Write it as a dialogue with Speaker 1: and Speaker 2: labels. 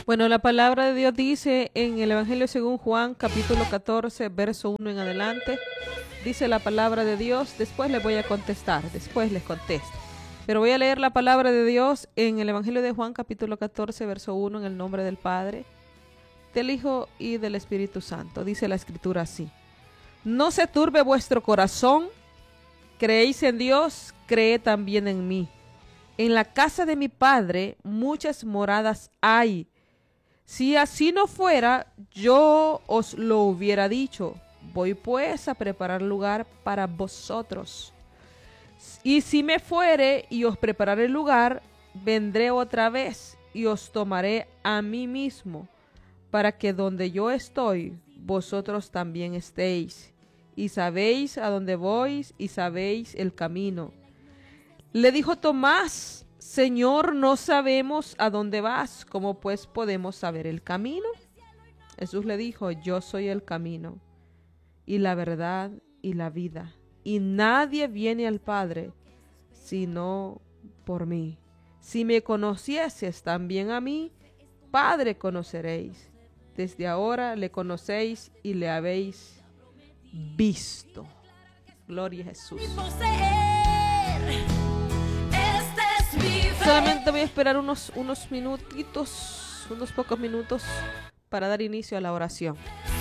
Speaker 1: Bueno, la palabra de Dios dice en el Evangelio según Juan, capítulo 14, verso 1 en adelante. Dice la palabra de Dios, después les voy a contestar, después les contesto. Pero voy a leer la palabra de Dios en el Evangelio de Juan, capítulo 14, verso 1, en el nombre del Padre, del Hijo y del Espíritu Santo. Dice la Escritura así: No se turbe vuestro corazón, creéis en Dios, creed también en mí. En la casa de mi Padre muchas moradas hay. Si así no fuera, yo os lo hubiera dicho. Voy pues a preparar lugar para vosotros. Y si me fuere y os prepararé lugar, vendré otra vez y os tomaré a mí mismo, para que donde yo estoy, vosotros también estéis. Y sabéis a dónde voy y sabéis el camino. Le dijo Tomás: Señor, no sabemos a dónde vas, ¿cómo pues podemos saber el camino? Jesús le dijo: Yo soy el camino, y la verdad, y la vida, y nadie viene al Padre, sino por mí. Si me conocieses también a mí, Padre conoceréis. Desde ahora le conocéis y le habéis visto. Gloria a Jesús. Solamente voy a esperar unos minutitos, unos pocos minutos para dar inicio a la oración.